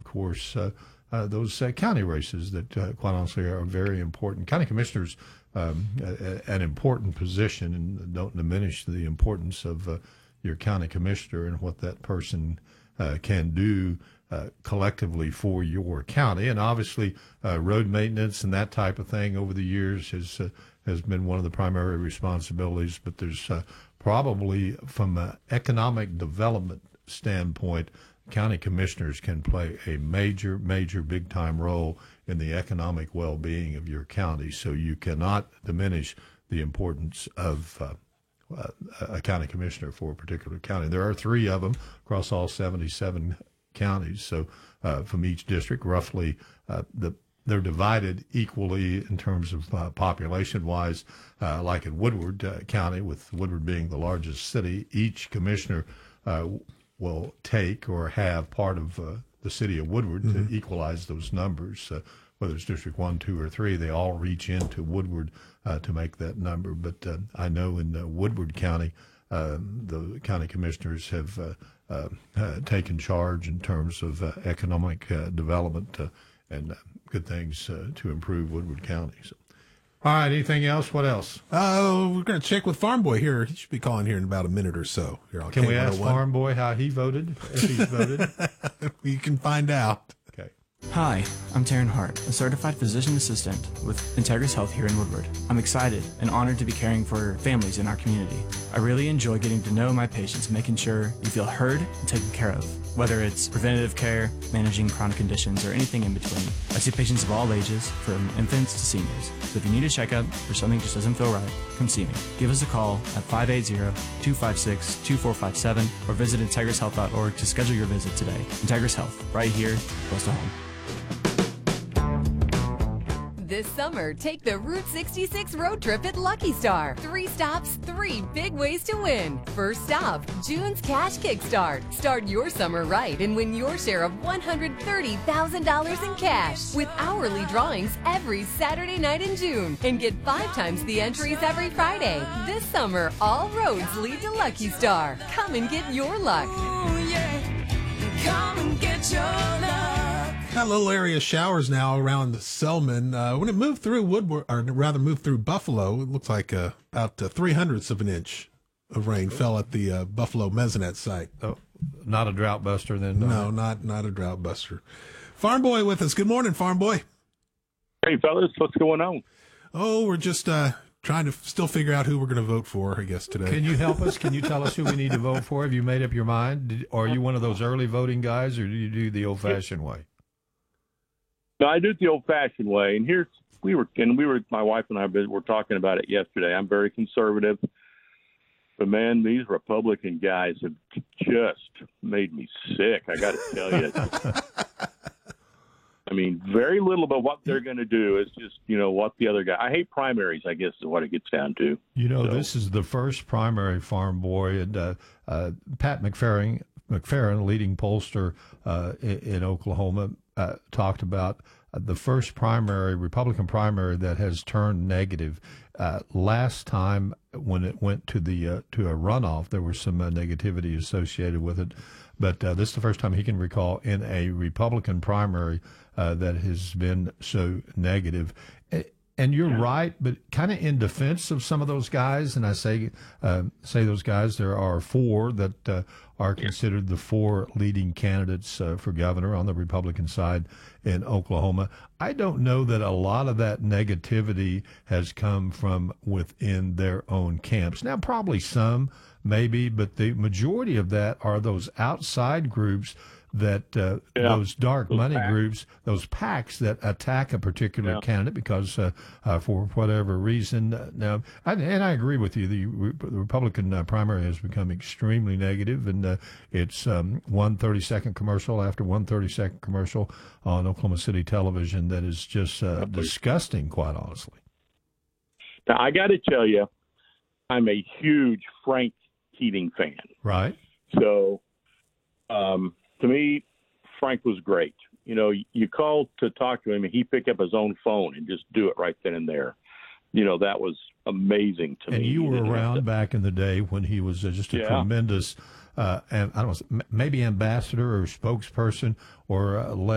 course, those county races that, quite honestly, are very important. County commissioners, an important position, and don't diminish the importance of your county commissioner and what that person can do collectively for your county. And obviously, road maintenance and that type of thing over the years has been one of the primary responsibilities. But there's probably, from an economic development standpoint, county commissioners can play a major, big-time role in the economic well-being of your county. So you cannot diminish the importance of a county commissioner for a particular county. There are 3 of them across all 77 counties. So from each district, roughly, they're divided equally in terms of population-wise. Like in Woodward County, with Woodward being the largest city, each commissioner will take or have part of the city of Woodward to equalize those numbers. Whether it's District 1, 2, or 3, they all reach into Woodward to make that number. But I know in Woodward County, the county commissioners have taken charge in terms of economic development and good things to improve Woodward County. So. All right, anything else? What else? We're going to check with Farm Boy here. He should be calling here in about a minute or so. Here on Can we ask Farm Boy how he voted, if he's voted? We can find out. Okay. Hi, I'm Taryn Hart, a certified physician assistant with Integris Health here in Woodward. I'm excited and honored to be caring for families in our community. I really enjoy getting to know my patients, making sure you feel heard and taken care of, whether it's preventative care, managing chronic conditions, or anything in between. I see patients of all ages, from infants to seniors. So if you need a checkup or something just doesn't feel right, come see me. Give us a call at 580-256-2457 or visit IntegrisHealth.org to schedule your visit today. Integris Health, right here, close to home. This summer, take the Route 66 road trip at Lucky Star. 3 stops, 3 big ways to win. First stop, June's Cash Kickstart. Start your summer right and win your share of $130,000 in cash with hourly drawings every Saturday night in June. And get 5 times the entries every Friday. This summer, all roads lead to Lucky Star. Come and get your luck. Ooh, yeah. Come and get your luck. Got a little area of showers now around Selman. When it moved through Woodward, or rather moved through Buffalo, it looks like about 0.03 of an inch of rain fell at the Buffalo Mesonet site. Oh, not a drought buster then? No, not a drought buster. Farm Boy with us. Good morning, Farm Boy. Hey, fellas, what's going on? Oh, we're just trying to still figure out who we're going to vote for, I guess, today. Can you help us? Can you tell us who we need to vote for? Have you made up your mind? Or are you one of those early voting guys, or do you do the old-fashioned way? No, I do it the old-fashioned way. And my wife and I were talking about it yesterday. I'm very conservative, but man, these Republican guys have just made me sick. I got to tell you. I mean, very little about what they're going to do. It's just, what the other guy. I hate primaries, I guess, is what it gets down to. This is the first primary, Farm Boy, and Pat McFerrin, leading pollster in Oklahoma, talked about the first primary, Republican primary, that has turned negative. Last time when it went to a runoff, there was some negativity associated with it. But this is the first time he can recall in a Republican primary that has been so negative. And you're right, but kind of in defense of some of those guys, and I say those guys, there are 4 that are considered the 4 leading candidates for governor on the Republican side in Oklahoma. I don't know that a lot of that negativity has come from within their own camps. Now, probably some, maybe, but the majority of that are those outside groups that those dark money groups, those PACs that attack a particular candidate because for whatever reason. Now, I agree with you. The Republican primary has become extremely negative, and it's 1 30-second commercial after 1 30-second commercial on Oklahoma City television that is just disgusting, quite honestly. Now, I got to tell you, I'm a huge Frank Keating fan. Right. So, to me, Frank was great. You called to talk to him, and he picked up his own phone and just do it right then and there. That was amazing to me. And you were around back in the day when he was just a tremendous, and I don't know, maybe ambassador or spokesperson or